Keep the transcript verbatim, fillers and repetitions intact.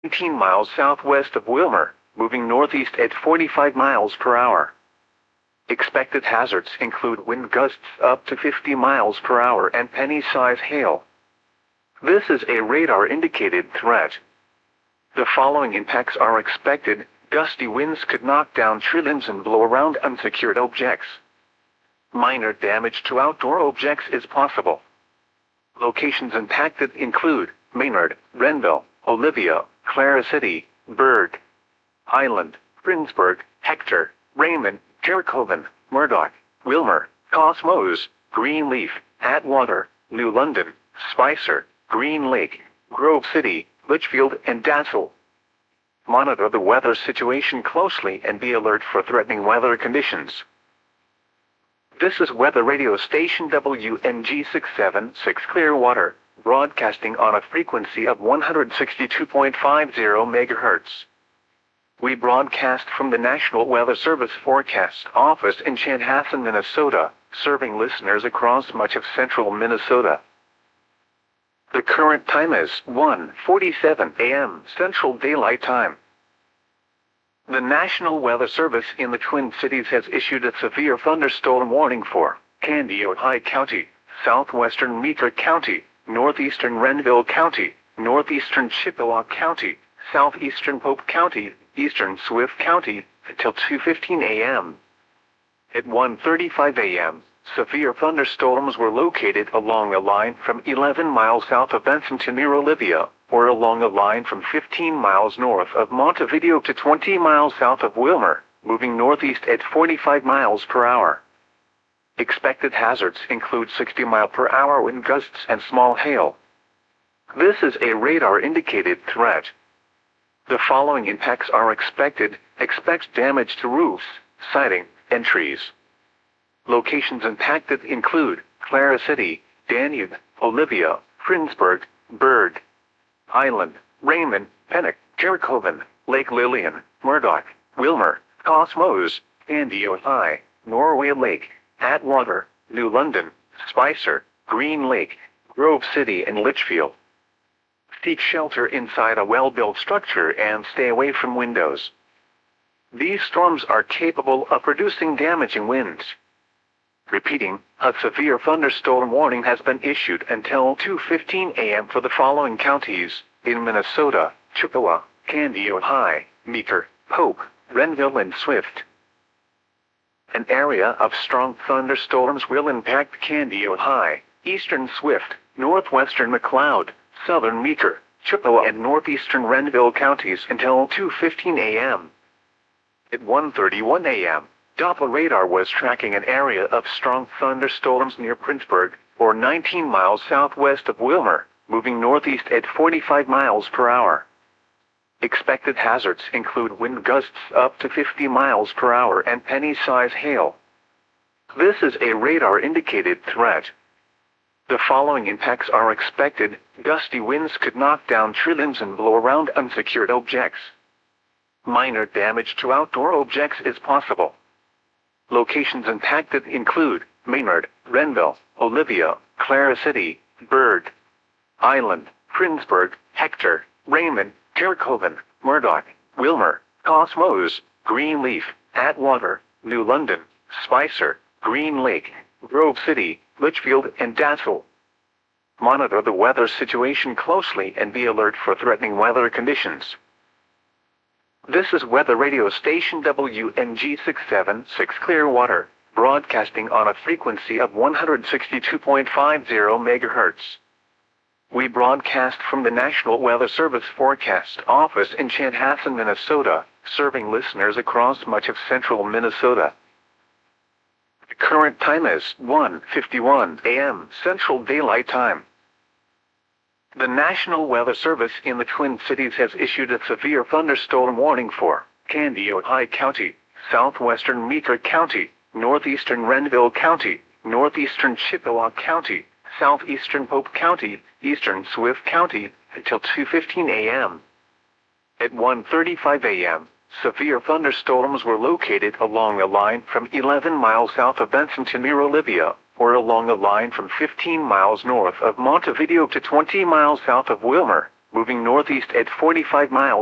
nineteen miles southwest of Wilmer, moving northeast at forty-five miles per hour. Expected hazards include wind gusts up to fifty miles per hour and penny-size hail. This is a radar-indicated threat. The following impacts are expected. Gusty winds could knock down tree limbs and blow around unsecured objects. Minor damage to outdoor objects is possible. Locations impacted include Maynard, Renville, Olivia, Clara City, Bird Island, Friendsburg, Hector, Raymond, Terracoven, Murdoch, Wilmer, Cosmos, Greenleaf, Atwater, New London, Spicer, Green Lake, Grove City, Litchfield, and Dassel. Monitor the weather situation closely and be alert for threatening weather conditions. This is Weather Radio Station W N G six seven six Clearwater, broadcasting on a frequency of one hundred sixty-two point five zero megahertz. We broadcast from the National Weather Service Forecast Office in Chanhassen, Minnesota, serving listeners across much of central Minnesota. The current time is one forty-seven a m Central Daylight Time. The National Weather Service in the Twin Cities has issued a severe thunderstorm warning for Kandiyohi County, southwestern Meeker County, northeastern Renville County, northeastern Chippewa County, southeastern Pope County, eastern Swift County, until two fifteen a m At one thirty-five a m, severe thunderstorms were located along a line from eleven miles south of Benson to near Olivia, or along a line from fifteen miles north of Montevideo to twenty miles south of Wilmer, moving northeast at forty-five miles per hour. Expected hazards include sixty mile per hour wind gusts and small hail. This is a radar-indicated threat. The following impacts are expected. Expect damage to roofs, siding, and trees. Locations impacted include Clara City, Danube, Olivia, Friendsburg, Bird Island, Raymond, Pennock, Terracoven, Lake Lillian, Murdoch, Wilmer, Cosmos, Kandiyohi, Norway Lake, Atwater, New London, Spicer, Green Lake, Grove City, and Litchfield. Seek shelter inside a well-built structure and stay away from windows. These storms are capable of producing damaging winds. Repeating, a severe thunderstorm warning has been issued until two fifteen a m for the following counties in Minnesota: Chippewa, Kandiyohi, Meeker, Pope, Renville, and Swift. An area of strong thunderstorms will impact Kandiyohi, eastern Swift, northwestern McLeod, southern Meeker, Chippewa, and northeastern Renville counties until two fifteen a m At one thirty-one a m, Doppler radar was tracking an area of strong thunderstorms near Princeburg, or nineteen miles southwest of Wilmer, moving northeast at forty-five miles per hour. Expected hazards include wind gusts up to fifty miles per hour and penny-size hail. This is a radar-indicated threat. The following impacts are expected. Gusty winds could knock down tree limbs and blow around unsecured objects. Minor damage to outdoor objects is possible. Locations impacted include Maynard, Renville, Olivia, Clara City, Bird Island, Friendsburg, Hector, Raymond, Terracoven, Murdoch, Wilmer, Cosmos, Greenleaf, Atwater, New London, Spicer, Green Lake, Grove City, Litchfield, and Dassel. Monitor the weather situation closely and be alert for threatening weather conditions. This is Weather Radio Station W N G six seven six Clearwater, broadcasting on a frequency of one hundred sixty-two point five zero megahertz. We broadcast from the National Weather Service Forecast Office in Chanhassen, Minnesota, serving listeners across much of central Minnesota. The current time is one fifty-one a m Central Daylight Time. The National Weather Service in the Twin Cities has issued a severe thunderstorm warning for Kandiyohi County, southwestern Meeker County, northeastern Renville County, northeastern Chippewa County, southeastern Pope County, eastern Swift County, until two fifteen a m At one thirty-five a m, severe thunderstorms were located along a line from eleven miles south of Benson to near Olivia, or along a line from fifteen miles north of Montevideo to twenty miles south of Wilmer, moving northeast at forty-five miles